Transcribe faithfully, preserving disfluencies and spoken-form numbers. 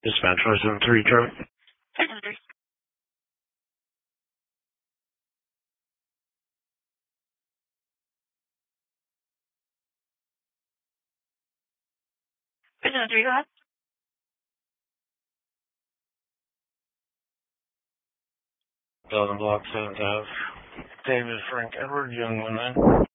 Dispatch resident three, Charlie. Resident three, go ahead. Thousand block, seventh Ave. David Frank Edward, young one then.